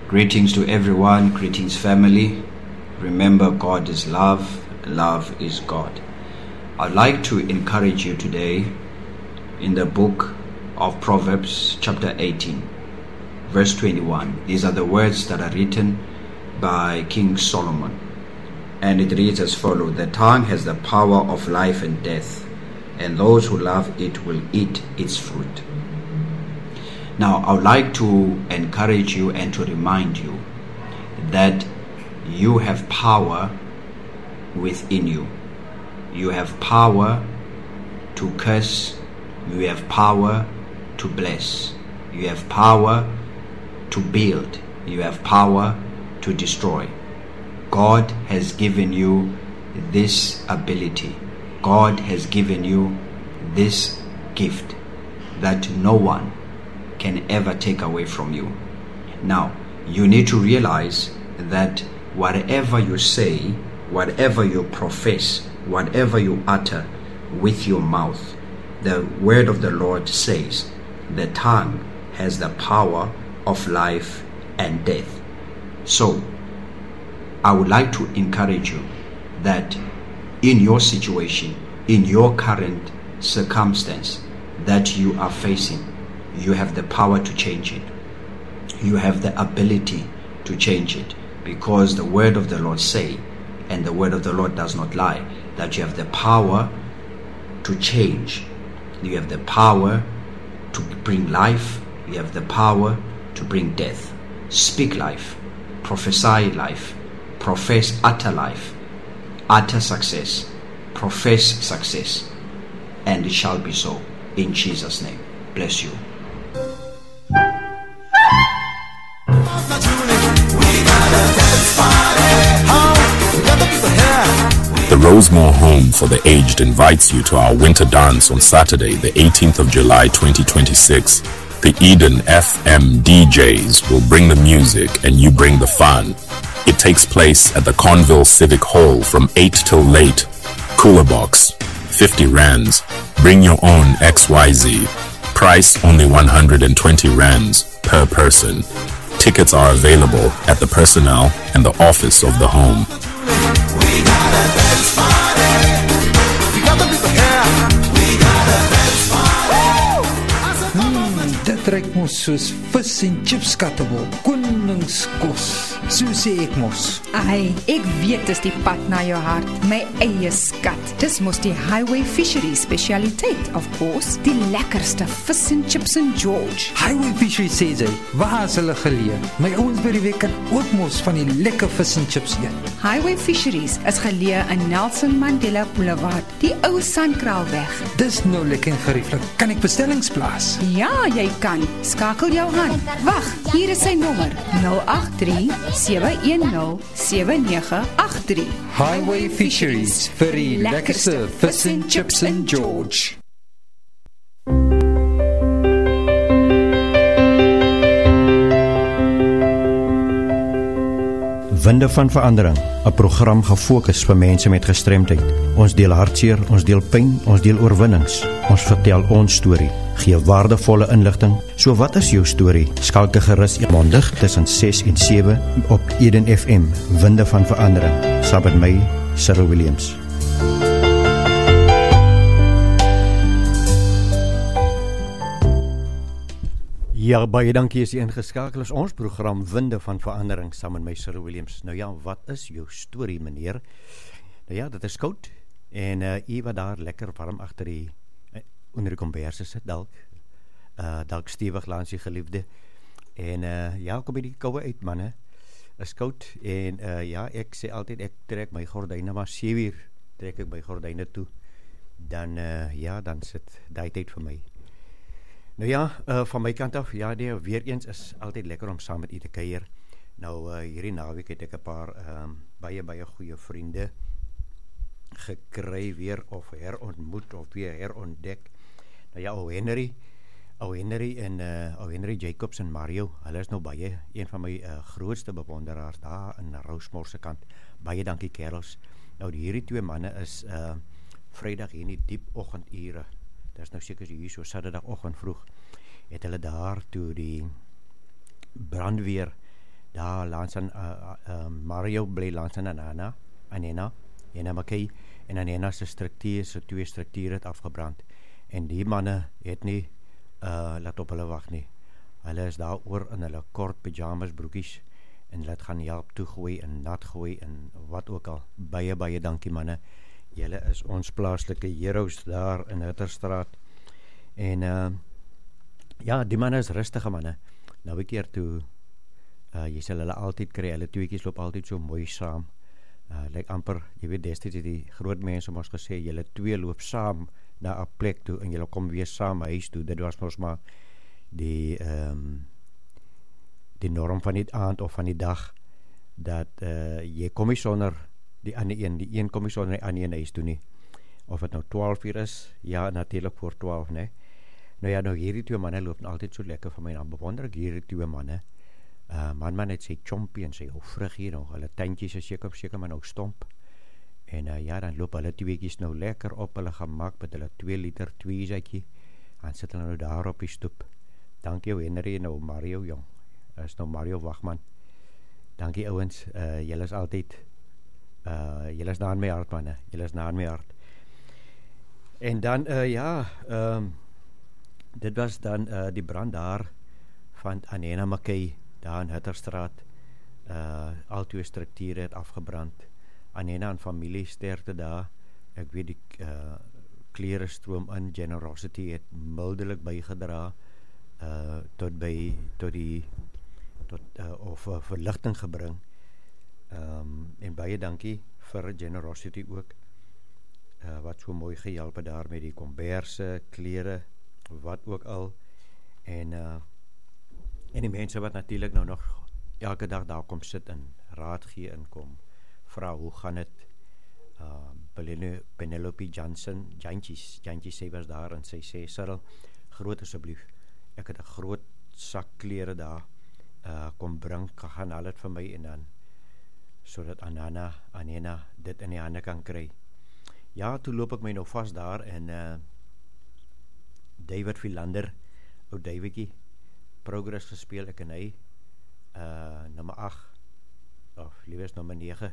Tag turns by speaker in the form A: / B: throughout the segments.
A: Greetings to everyone, greetings family. Remember, God is love, love is God. I'd like to encourage you today in the book of Proverbs chapter 18, verse 21. These are the words that are written by King Solomon. And it reads as follows: The tongue has the power of life and death, and those who love it will eat its fruit. Now, I would like to encourage you and to remind you that you have power within you. You have power to curse. You have power to bless. You have power to build. You have power to destroy. God has given you this ability. God has given you this gift that no one can ever take away from you. Now, you need to realize that whatever you say, whatever you profess, whatever you utter with your mouth, the word of the Lord says, the tongue has the power of life and death. So, I would like to encourage you that in your situation, in your current circumstance that you are facing, you have the power to change it. You have the ability to change it, because the word of the Lord say, and the word of the Lord does not lie, that you have the power to change. You have the power to bring life. You have the power to bring death. Speak life, prophesy life, profess utter life, utter success, profess success, and it shall be so in Jesus' name. Bless you.
B: The Rosemore Home for the Aged invites you to our winter dance on Saturday, the 18th of July 2026. The Eden FM DJs will bring the music and you bring the fun. It takes place at the Conville Civic Hall from 8 till late. Cooler box, 50 rands. Bring your own XYZ. Price only 120 rands per person. Tickets are available at the personnel and the office of the home.
C: We got a dance party. We got the people here. We got a dance party.
D: Dit ruik mos soos vis en chips skattebol. Koningskos. So sê ek mos.
E: Ai, ek weet dis die pad na jou hart. My eie skat. Dis mos die Highway Fisheries specialiteit, of course. Die lekkerste vis en chips in George.
D: Highway Fisheries sê sy, waar is hulle geleë? My ouens by die week kan ook mos van die lekker vis en chips eet.
E: Highway Fisheries is geleë in Nelson Mandela Boulevard, die ou Sandkraalweg.
D: Dis nou lekker en gerieflik. Kan ek bestellings plaas?
E: Ja, jy kan. Skakel jou aan. Wag, hier is sy nommer. 083-710-7983.
D: Highway Fisheries vir die lekkerste vis en chips in George.
F: Winde van Verandering, 'n program gefokus vir mense met gestremdheid. Ons deel hartseer, ons deel pyn, ons deel oorwinnings. Ons vertel ons storie, gee waardevolle inligting. So wat is jou storie? Skakel gerus mondig tussen 6 en 7 op Eden FM, Winde van Verandering, saam met my, Cyril Williams. Ja, baie dankie as jy ingeskakel is. Ons program Winde van Verandering saam met my, Cyril Williams. Nou ja, wat is jou storie, meneer? Nou ja, dit is koud en u wat daar lekker warm agter die onder die kombers sit dalk stewig langs die geliefde. En ja, kom by die koue uit, manne. Is koud en ja, ek sê altyd ek trek my gordyne maar 7 uur trek ek my gordyne toe. Dan ja, dan sit daai tyd vir my. Nou ja, van my kant af, ja, weer eens is altyd lekker om saam met u te kuier. Nou, hierdie naweek het ek 'n paar baie goeie vriende gekry weer, of herontmoet, of weer herontdek. Nou ja, ou Henry en ou Henry Jacobs en Mario, hulle is nou baie, een van my grootste bewonderaars daar in Rosemore se kant. Baie dankie kerels. Nou, hierdie twee manne is Vrydag hier in die diep oggendure. Dit is nou seker hier so Saterdagoggend vroeg, het hulle daar toe die brandweer daar langs aan Mario bly langs aan Anena Makei, en Anena se struktuur, se 2 strukture het afgebrand. En die manne het nie laat op hulle wag nie. Hulle is daar oor in hulle kort pyjamas broekies en hulle het gaan help toegooi en nat gooi en wat ook al. Baie dankie manne. Julle is ons plaaslike heroes daar in Hutterstraat. En ja, die manne is rustige manne. Nou 'n keer toe jy sal hulle altyd kry, hulle tweeetjies loop altyd so mooi saam. Like amper, jy weet destyds het die groot mense ons gesê, julle 2 loop saam na 'n plek toe en julle kom weer saam huis toe. Dit was ons maar die norm van die aand of van die dag, dat jy kom nie sonder die een kom nie sonder die ander een huis toe nie. Of het nou 12 uur is, ja, natuurlijk voor 12, nee. Nou ja, nou hierdie 2 manne loop altyd so lekker van my, dan bewonder ek hierdie 2 manne. Man het sy chompie en sy ou vrug hier nog, hulle tuintjies is seker maar nou stomp. En ja, dan loop hulle tweetjies nou lekker op hulle gemak met hulle 2 liter tweezetjie. Dan sit hulle nou daar op die stoep. Dankie ou Henry en nou Mario jong. Is nou Mario Wagman. Dankie ouens, julle is altyd julle is na in my hart manne. Julle is na in my hart. En dan dit was dan die brand daar van Anena Makei daar in Hutterstraat. Al 2 strukture het afgebrand. Anena en familie sterkte daar. Ek weet die klere stroom in. Generosity het mildelik bygedra tot verligting gebring. En baie dankie vir Generosity ook, wat so mooi gehelp het daar met die komberse, klere, wat ook al. En die mense wat natuurlik nou nog elke dag daar kom sit en raad gee en kom vra hoe gaan het. Penelope Johnson, Jantjie sy was daar en sy sê, Cyril, groot asseblief, ek het 'n groot sak klere daar, kom bring, gaan al het vir my en dan sodat Anena dit in die hande kan kry. Ja, toe loop ek my nou vast daar en David Philander, ou Davidjie, Progress gespeel, ek en hy, nummer 8, of liewers nummer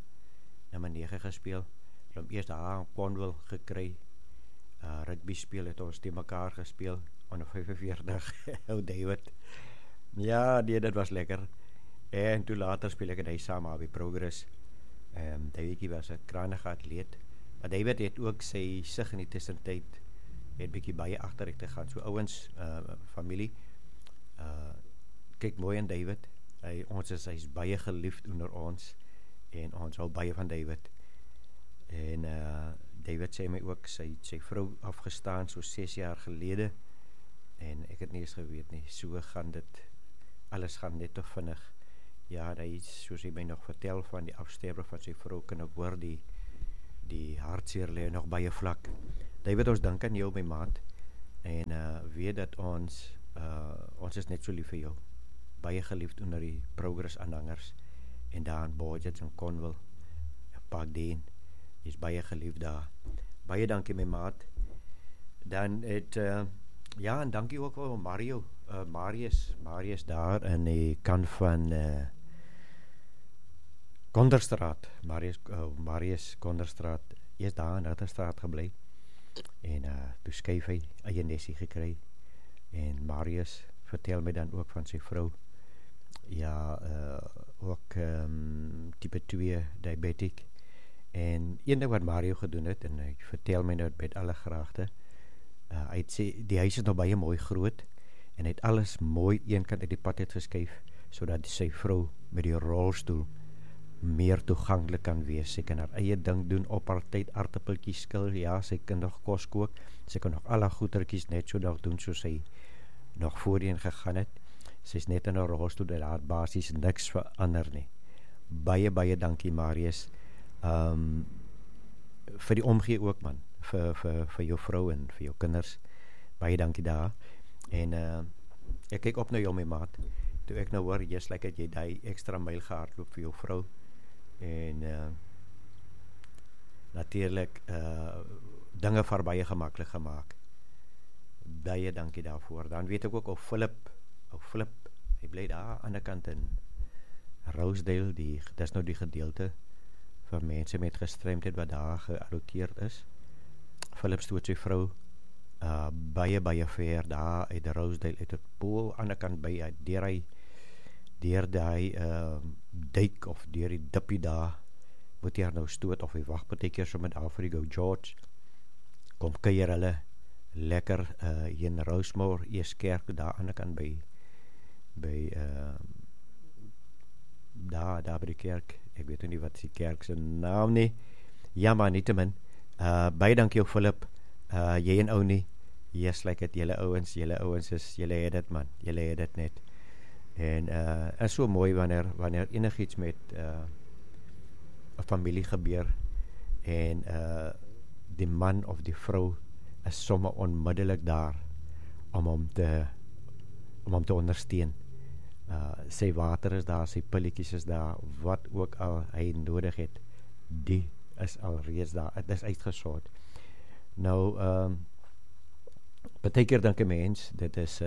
F: 9 gespeel, hom eers daar in Cornwall gekry, rugby speel het ons die mekaar gespeel, onder 45, ou David, ja, nee, dit was lekker, en toe later speel ek en hy saam by Progress. Davidjie was 'n krangige atleet, maar David het ook sy sig in die tussentyd, het bietjie baie agteruit te gaan, so ouens, familie, kyk mooi aan David, hy's baie geliefd onder ons, en ons hou baie van David, en David sê my ook, sy vrou afgestaan so 6 jaar gelede, en ek het nie eens geweet nie, so gaan dit, alles gaan net te vinnig. Ja, hy, soos hy my nog vertel van die afsterwe van sy vrou, kan ek hoor die hartseer lê nog baie vlak. David, ons dink aan jou, my maat, en weet dat ons is net so lief vir jou, baie geliefd onder die Progress aanhangers, en daar in Borgets en Cornwall, Parkdene, is baie geliefd daar. Baie dankie my maat. Dan het, ja, en dankie ook vir Mario, Marius daar in die kant van Konderstraat, Marius Konderstraat, is daar in Hutterstraat gebly, en toe skuif hy eie nesie gekry, en Marius vertel my dan ook van sy vrou, ja, ook type 2 diabetic, en een ding wat Mario gedoen het, en hy vertel my nou met alle graagte, hy het sê, die huis is nog baie mooi groot, en hy het alles mooi eenkant uit die pad het geskuif, sodat sy vrou met die rolstoel meer toeganklik kan wees. Sy kan haar eie ding doen, op haar tyd aardappeltjies skil, ja, sy kan nog kos kook, sy kan nog alle goedertjies net so nog doen, soos sy nog voorheen gegaan het. Sy is net in haar rolstoel, dat haar basies niks verander nie. Baie dankie Marius, vir die omgee ook man, vir jou vrou en vir jou kinders, baie dankie daar, en ek kyk op na jou my maat, toe ek nou hoor, just like het jy die extra myl gehardloop vir jou vrou, en natuurlijk dinge vir baie gemaklik gemaak, baie dankie daarvoor. Dan weet ek ook, ou Philip, hy bly daar aan die kant in Rosedale, dis nou die gedeelte vir mense met gestremdheid wat daar geallokeerd is. Philip stoot sy vrou baie ver daar uit Rosedale, uit het pool, aan die kant by, deur die duik of deur die dippie daar, moet jy nou stoot, of hy wacht partykeer so met Afrigo George, kom kuier hulle, lekker in Rosemore, eers kerk, daar aan die kant by daar by die kerk, ek weet nie wat die kerk sy naam nie, ja maar nietemin, baie dankie jou Philip, jy en ou nie, yes, like het, julle ouens is, julle het dit man, julle het dit net, en is so mooi wanneer enigiets met 'n familie gebeur, en die man of die vrou is sommer onmiddellik daar, om hom te ondersteun, sy water is daar, sy pilletjies is daar, wat ook al hy nodig het, die is al reeds daar, het is uitgesort. Nou, partykeer dink 'n mens, dit is,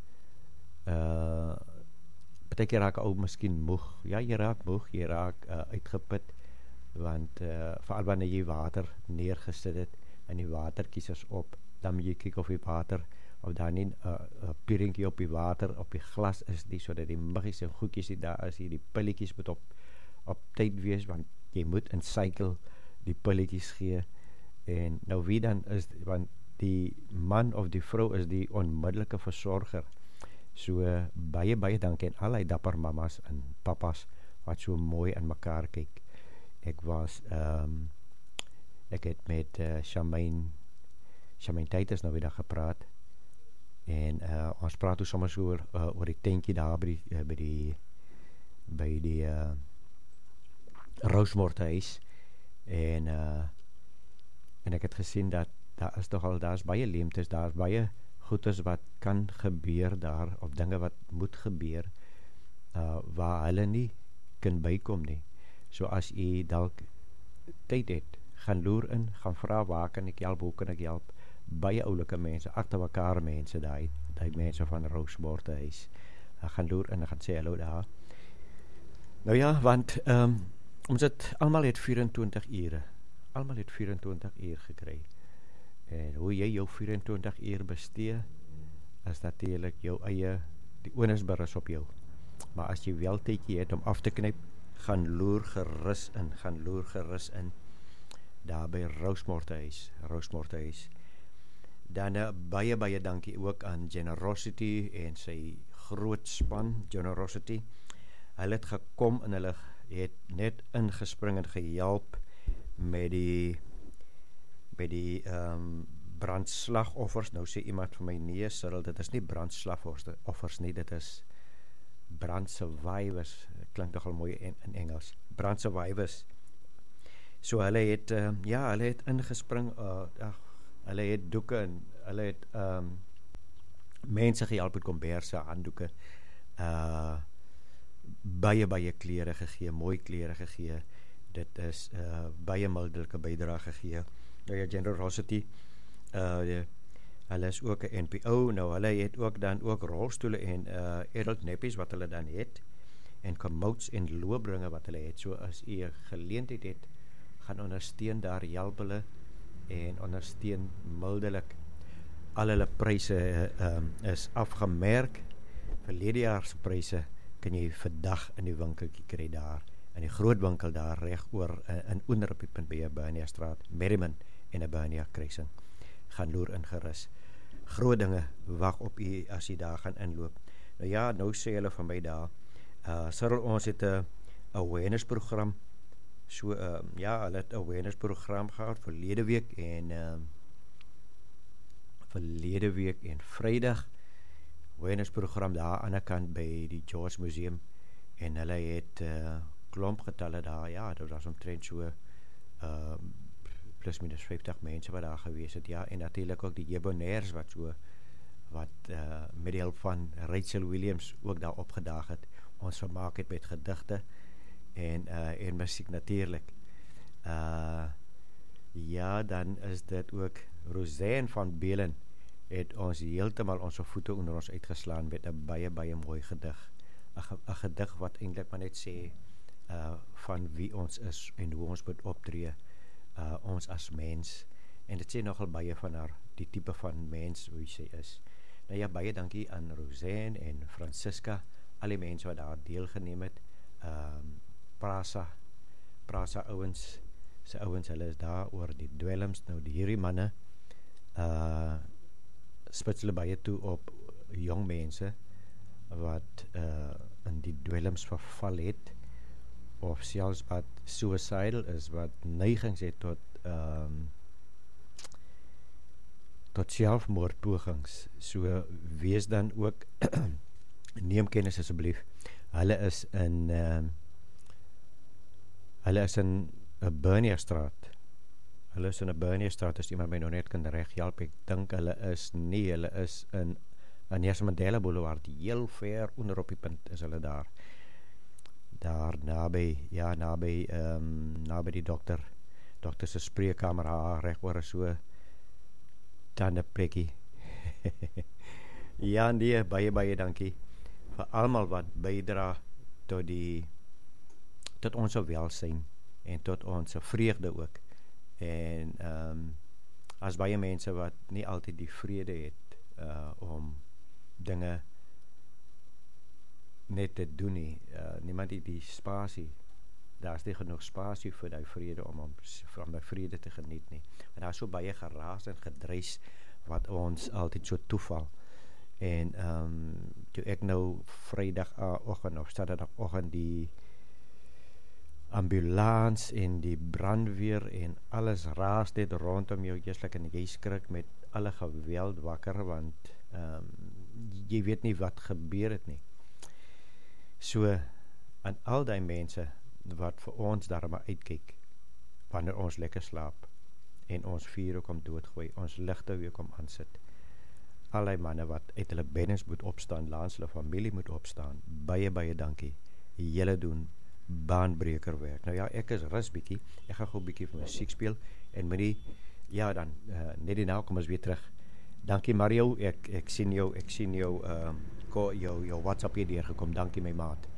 F: partykeer raak ou miskien moeg, ja, jy raak moeg, jy raak uitgeput, want veral wanneer jy water neergesit het, en die watertjies is op, dan moet jy kyk of die water, of daar nie 'n pieringkie op die water, op die glas is die, so dat die muggies en goedjies die daar is, die pilletjies moet op tyd wees, want jy moet in cycle die pilletjies gee, en nou wie dan is, want die man of die vrou is die onmiddellike versorger, so baie dankie en al die dapper mamas en papas, wat so mooi in mekaar kyk. Ek het met Charmaine Titus nou weer gepraat, en ons praat toe soms oor die tentjie daar by die Rosemore huis, en ek het gesien dat daar is baie leemtes, daar is baie goedes wat kan gebeur daar, of dinge wat moet gebeur, waar hulle nie kan bykom nie. So as jy dalk tyd het, gaan loer in, gaan vra waar kan ek help, hoe kan ek help, baie oulike mense, agter mekaar mense, die mense van Rosemore huis, gaan loer in en gaan sê hallo daar. Nou ja, want ons het, almal het 24 ure gekry, en hoe jy jou 24 uur bestee, is natuurlijk jou eie, die onus berus op jou, maar as jy wel tydjie het om af te knip, gaan loer gerus in, daar by Rosemore huis. Dan baie dankie ook aan Generosity en sy groot span, Generosity. Hulle het gekom en hulle het net ingespring en gehelp met die brandslagoffers. Nou sê iemand van my, nee Cyril, dit is nie brandslagoffers nie, dit is brand survivors, klink nogal mooi in Engels, brand survivors. So hulle het ingespring, hulle het doeke en hulle het mense gehelp met komberse, handdoeke, baie klere gegee, mooi klere gegee, dit is baie mildelike bydrae gegee. Nou ja, Generosity, hulle is ook 'n NPO, nou hulle het ook dan ook rolstoele en adult nappies wat hulle dan het, en commodes en loopbringe wat hulle het, so as jy 'n geleentheid het, gaan ondersteun daar, help hulle, en ondersteun mildelik. Al hulle pryse is afgemerk, verlede jaar se pryse kan jy vandag in die winkeltjie kry daar, in die groot winkel daar, reg oor in Onderpunt by Bernia Straat, Merriman en 'n Bernia kruising. Gaan loer in gerus. Groot dinge wag op u as jy daar gaan inloop. Nou ja, nou sê hulle van my daar, Cyril, ons het 'n awareness program, so hulle het 'n awareness program gehad verlede week en Vrydag, awareness program daar aan die kant by die George Museum, en hulle het klomp getalle daar, ja, dit was omtrent so plus minus 50 mense wat daar gewees het, ja, en natuurlijk ook die Jebonairs wat met die hulp van Rachel Williams ook daar opgedaag het, ons vermaak het met gedigte en musiek natuurlijk. Ja, dan is dit ook Roseanne van Belen het ons heeltemal ons voete onder ons uitgeslaan met 'n baie mooi gedig 'n gedig wat eintlik maar net sê van wie ons is en hoe ons moet optree, ons as mens. En dit sê nogal baie van haar, die tipe van mens hoe sy is. Nou ja, baie dankie aan Roseanne en Francisca, al die mense wat daar deelgeneem het. Prasa ouens, sy ouens, hulle is daar oor die dwelms. Nou hierdie manne spits hulle baie toe op jong mense wat in die dwelms verval het, of selfs wat suicidal is, wat neigings het tot selfmoordpogings. So wees dan ook neem kennis asseblief. Hulle is in 'n Bernierstraat. Hulle is in 'n Bernierstraat, as iemand my nou net kan reg help. Ek dink hulle is in Nelson Mandela Boulevard, heel ver onder op die punt is hulle daar. Daar naby die dokter se spreekkamer, reg oor so tande plekkie. Ja, nee, baie dankie vir almal wat bydra tot ons welsyn en tot ons vreugde ook. En as baie mense wat nie altyd die vrede het om dinge net te doen nie, niemand die spasie, daar is nie genoeg spasie vir die vrede om van die vrede te geniet nie. En daar is so baie geraas en gedreis wat ons altyd so toeval. En toe ek nou Vrydagoggend of Saterdagoggend die ambulans en die brandweer en alles raas net rondom jou, justlik, en jy skrik met alle geweld wakker, want jy weet nie wat gebeur het nie. So, aan al die mense wat vir ons daarom uitkyk, wanneer ons lekker slaap, en ons vuur ook om doodgooi, ons ligte weer kom aansit, al die manne wat uit hulle beddens moet opstaan, langs hulle familie moet opstaan, baie dankie, julle doen baanbreker werk. Nou ja, ek is rus bietjie, ek gaan gou bietjie vir musiek speel, en met ja dan, net die nou kom ons weer terug. Dankie Mario, ek sien jou WhatsApp hier deurgekom, dankie my maat.